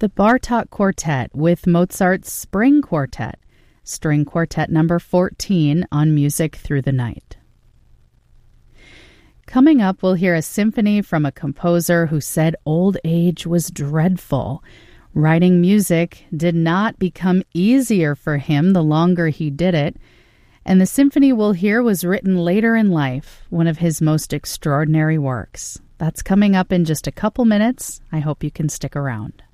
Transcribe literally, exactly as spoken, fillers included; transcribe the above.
the Bartók Quartet with Mozart's Spring Quartet, String Quartet number fourteen on Music Through the Night. Coming up, we'll hear a symphony from a composer who said old age was dreadful. Writing music did not become easier for him the longer he did it, and the symphony we'll hear was written later in life, one of his most extraordinary works. That's coming up in just a couple minutes. I hope you can stick around.